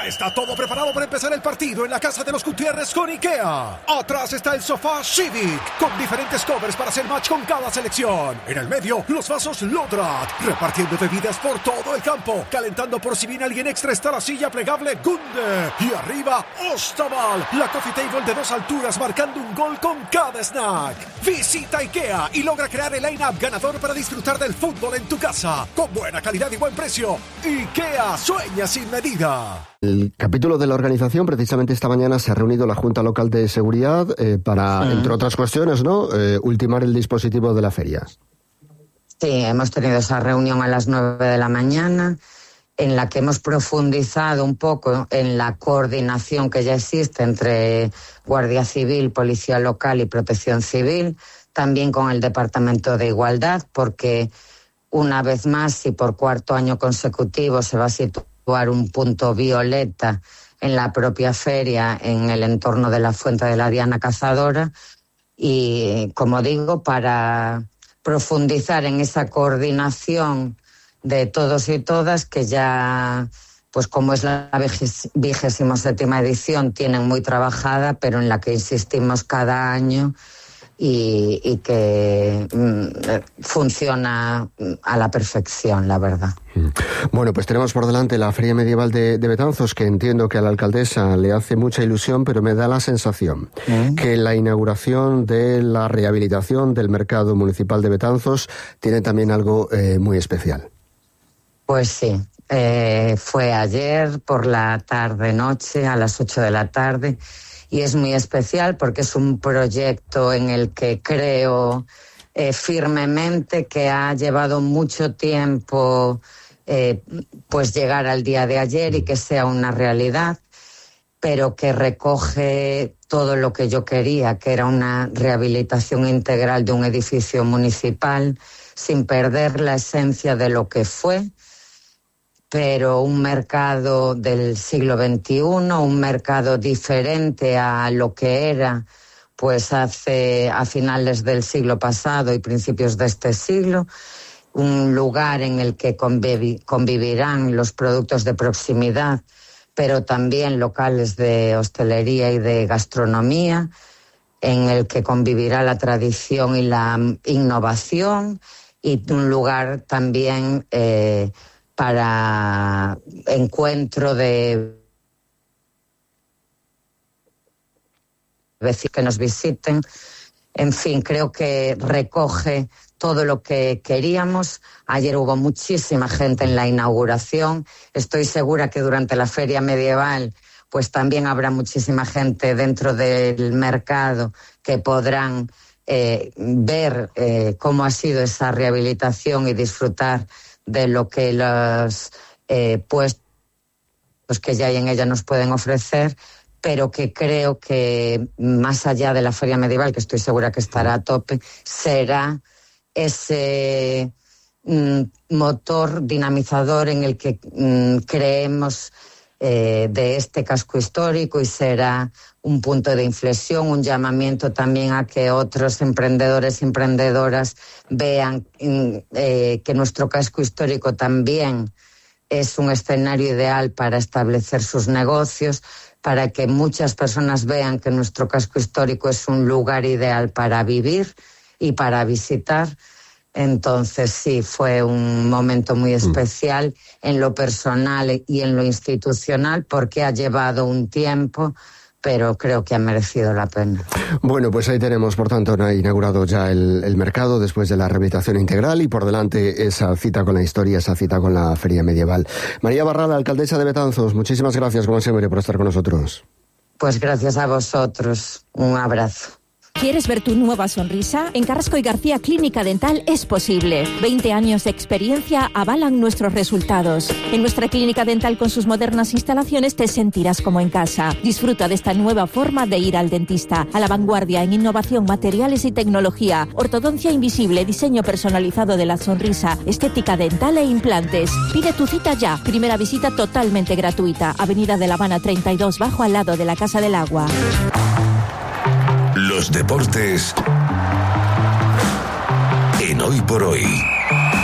Ya está todo preparado para empezar el partido en la casa de los Gutiérrez con IKEA. Atrás está el sofá Civic, con diferentes covers para hacer match con cada selección. En el medio, los vasos Lodrat, repartiendo bebidas por todo el campo. Calentando por si viene alguien extra está la silla plegable Gunde. Y arriba, Ostaval, la coffee table de 2 alturas marcando un gol con cada snack. Visita IKEA y logra crear el line-up ganador para disfrutar del fútbol en tu casa. Con buena calidad y buen precio. IKEA, sueña sin medida. El capítulo de la organización, precisamente esta mañana se ha reunido la Junta Local de Seguridad para, entre otras cuestiones, ¿no?, ultimar el dispositivo de la feria. Sí, hemos tenido esa reunión a las 9 de la mañana en la que hemos profundizado un poco en la coordinación que ya existe entre Guardia Civil, Policía Local y Protección Civil, también con el Departamento de Igualdad, porque una vez más y por 4º año consecutivo se va a situar un punto violeta en la propia feria, en el entorno de la Fuente de la Diana Cazadora, y, como digo, para profundizar en esa coordinación de todos y todas, que ya, pues como es la 27ª edición, tienen muy trabajada, pero en la que insistimos cada año y que funciona a la perfección, la verdad. Bueno, pues tenemos por delante la Feria Medieval de Betanzos, que entiendo que a la alcaldesa le hace mucha ilusión, pero me da la sensación que la inauguración de la rehabilitación del mercado municipal de Betanzos tiene también algo muy especial. Pues sí, fue ayer por la tarde-noche, a las 8 de la tarde, y es muy especial porque es un proyecto en el que creo firmemente, que ha llevado mucho tiempo pues llegar al día de ayer y que sea una realidad, pero que recoge todo lo que yo quería, que era una rehabilitación integral de un edificio municipal sin perder la esencia de lo que fue, pero un mercado del siglo XXI, un mercado diferente a lo que era pues a finales del siglo pasado y principios de este siglo, un lugar en el que convivirán los productos de proximidad, pero también locales de hostelería y de gastronomía, en el que convivirá la tradición y la innovación, y un lugar también para encuentro de vecinos que nos visiten. En fin, creo que recoge todo lo que queríamos. Ayer hubo muchísima gente en la inauguración. Estoy segura que durante la feria medieval pues también habrá muchísima gente dentro del mercado que podrán ver cómo ha sido esa rehabilitación y disfrutar de lo que los puestos que ya hay en ella nos pueden ofrecer, pero que creo que más allá de la feria medieval, que estoy segura que estará a tope, será ese motor dinamizador en el que creemos de este casco histórico, y será un punto de inflexión, un llamamiento también a que otros emprendedores y emprendedoras vean que nuestro casco histórico también es un escenario ideal para establecer sus negocios, para que muchas personas vean que nuestro casco histórico es un lugar ideal para vivir y para visitar. Entonces sí, fue un momento muy especial en lo personal y en lo institucional, porque ha llevado un tiempo, pero creo que ha merecido la pena. Bueno, pues ahí tenemos, por tanto, inaugurado ya el mercado después de la rehabilitación integral, y por delante esa cita con la historia, esa cita con la feria medieval. María Barral, alcaldesa de Betanzos, muchísimas gracias, como siempre, por estar con nosotros. Pues gracias a vosotros. Un abrazo. ¿Quieres ver tu nueva sonrisa? En Carrasco y García Clínica Dental es posible. 20 años de experiencia avalan nuestros resultados. En nuestra clínica dental, con sus modernas instalaciones, te sentirás como en casa. Disfruta de esta nueva forma de ir al dentista. A la vanguardia en innovación, materiales y tecnología. Ortodoncia invisible, diseño personalizado de la sonrisa, estética dental e implantes. Pide tu cita ya. Primera visita totalmente gratuita. Avenida de La Habana 32, bajo, al lado de la Casa del Agua. Los deportes en Hoy por Hoy.